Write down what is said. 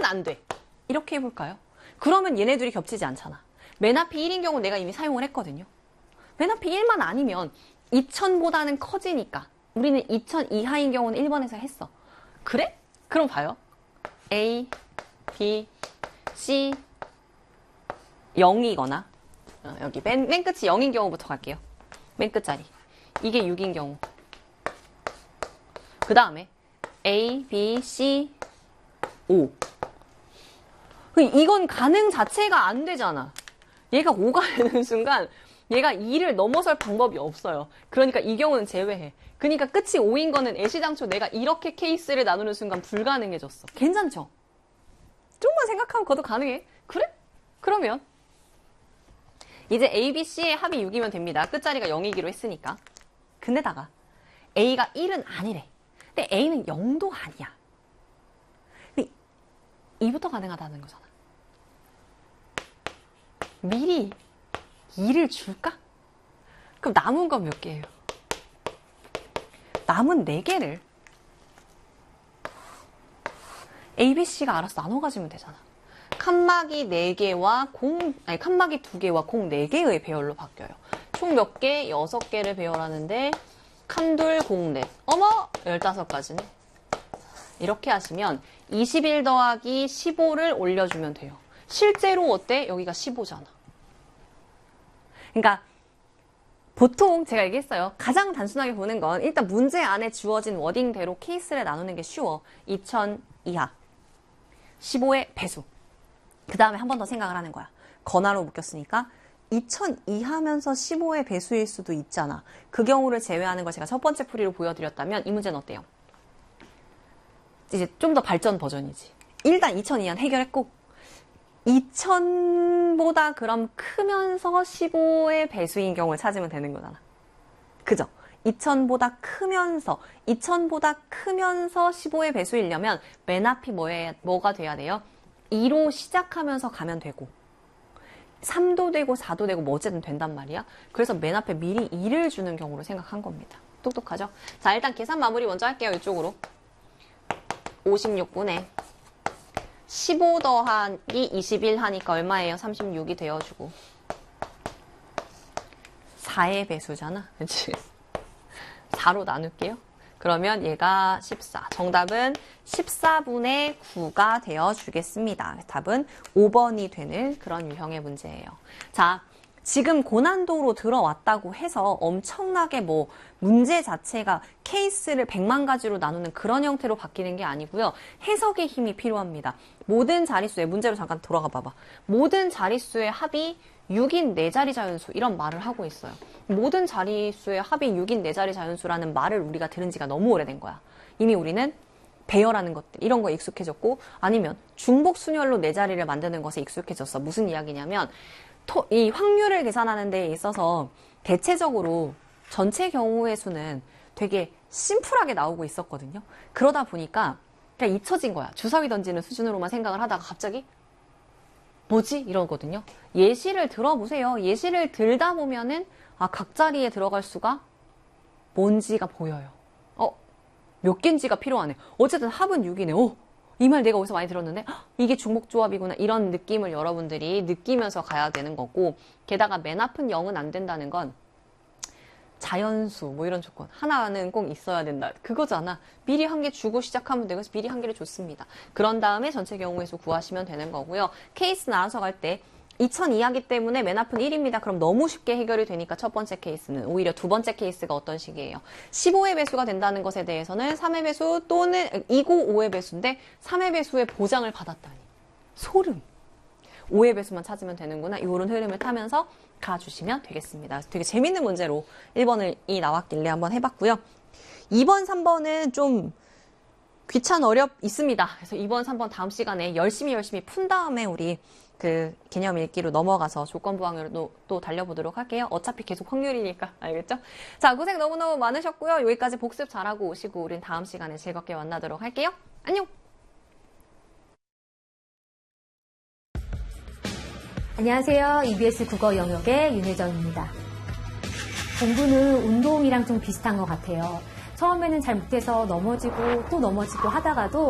1은 안 돼. 이렇게 해볼까요? 그러면 얘네들이 겹치지 않잖아. 맨 앞이 1인 경우 내가 이미 사용을 했거든요. 맨 앞이 1만 아니면 2000보다는 커지니까 우리는 2000 이하인 경우는 1번에서 했어. 그래? 그럼 봐요. A, B, C 0이거나 여기 맨 끝이 0인 경우부터 갈게요. 맨 끝자리. 이게 6인 경우. 그 다음에 A, B, C, O. 이건 가능 자체가 안 되잖아. 얘가 5가 되는 순간 얘가 2를 넘어설 방법이 없어요. 그러니까 이 경우는 제외해. 그러니까 끝이 5인 거는 애시당초 내가 이렇게 케이스를 나누는 순간 불가능해졌어. 괜찮죠? 조금만 생각하면 그것도 가능해. 그래? 그러면 이제 A, B, C의 합이 6이면 됩니다. 끝자리가 0이기로 했으니까. 근데다가 A가 1은 아니래. 근데 A는 0도 아니야. 근데 2부터 가능하다는 거잖아. 미리 2를 줄까? 그럼 남은 건 몇 개예요? 남은 4개를 A, B, C가 알아서 나눠 가지면 되잖아. 칸막이 4개와 칸막이 2개와 공 4개의 배열로 바뀌어요. 총 몇 개? 6개를 배열하는데 칸둘, 공 넷. 어머! 15가지네. 이렇게 하시면 21 더하기 15를 올려주면 돼요. 실제로 어때? 여기가 15잖아. 그러니까 보통 제가 얘기했어요. 가장 단순하게 보는 건 일단 문제 안에 주어진 워딩대로 케이스를 나누는 게 쉬워. 2000 이하. 15의 배수. 그 다음에 한 번 더 생각을 하는 거야. 건화로 묶였으니까 2000 이하면서 15의 배수일 수도 있잖아. 그 경우를 제외하는 걸 제가 첫 번째 풀이로 보여드렸다면 이 문제는 어때요? 이제 좀 더 발전 버전이지. 일단 2000 이하는 해결했고 2000보다 그럼 크면서 15의 배수인 경우를 찾으면 되는 거잖아. 그죠? 2000보다 크면서 15의 배수이려면 맨 앞이 뭐가 돼야 돼요? 2로 시작하면서 가면 되고 3도 되고 4도 되고 뭐 어쨌든 된단 말이야. 그래서 맨 앞에 미리 2를 주는 경우로 생각한 겁니다. 똑똑하죠? 자, 일단 계산 마무리 먼저 할게요. 이쪽으로 56분에 15 더하기 21 하니까 얼마예요? 36이 되어주고 4의 배수잖아. 그치? 4로 나눌게요. 그러면 얘가 14. 정답은 14분의 9가 되어주겠습니다. 답은 5번이 되는 그런 유형의 문제예요. 자, 지금 고난도로 들어왔다고 해서 엄청나게 뭐 문제 자체가 케이스를 100만 가지로 나누는 그런 형태로 바뀌는 게 아니고요. 해석의 힘이 필요합니다. 모든 자릿수의 문제로 잠깐 돌아가 봐봐. 모든 자릿수의 합이 6인 4자리 자연수 이런 말을 하고 있어요. 모든 자릿수의 합이 6인 4자리 자연수라는 말을 우리가 들은 지가 너무 오래된 거야. 이미 우리는 배열하는 것들 이런 거에 익숙해졌고 아니면 중복순열로 4자리를 만드는 것에 익숙해졌어. 무슨 이야기냐면 이 확률을 계산하는 데 있어서 대체적으로 전체 경우의 수는 되게 심플하게 나오고 있었거든요. 그러다 보니까 그냥 잊혀진 거야. 주사위 던지는 수준으로만 생각을 하다가 갑자기 뭐지? 이러거든요. 예시를 들어보세요. 예시를 들다 보면은 각 자리에 들어갈 수가 뭔지가 보여요. 몇 개인지가 필요하네. 어쨌든 합은 6이네. 이 말 내가 어디서 많이 들었는데 이게 중복조합이구나. 이런 느낌을 여러분들이 느끼면서 가야 되는 거고 게다가 맨 앞은 0은 안 된다는 건 자연수 뭐 이런 조건 하나는 꼭 있어야 된다. 그거잖아. 미리 한 개 주고 시작하면 되고 미리 한 개를 줬습니다. 그런 다음에 전체 경우의 수 구하시면 되는 거고요. 케이스 나눠서 갈 때 2000 이하기 때문에 맨 앞은 1입니다. 그럼 너무 쉽게 해결이 되니까 첫 번째 케이스는 오히려 두 번째 케이스가 어떤 식이에요? 15의 배수가 된다는 것에 대해서는 3의 배수 또는 2고 5의 배수인데 3의 배수의 보장을 받았다니. 소름. 5의 배수만 찾으면 되는구나. 이런 흐름을 타면서 가주시면 되겠습니다. 되게 재밌는 문제로 1번이 나왔길래 한번 해봤고요. 2번, 3번은 좀 귀찮 어렵 있습니다. 그래서 2번, 3번 다음 시간에 열심히 푼 다음에 우리 그 개념 읽기로 넘어가서 조건부 확률로 또 달려보도록 할게요. 어차피 계속 확률이니까 알겠죠? 자, 고생 너무너무 많으셨고요. 여기까지 복습 잘하고 오시고 우린 다음 시간에 즐겁게 만나도록 할게요. 안녕! 안녕하세요. EBS 국어 영역의 윤혜정입니다. 공부는 운동이랑 좀 비슷한 것 같아요. 처음에는 잘 못해서 넘어지고 또 넘어지고 하다가도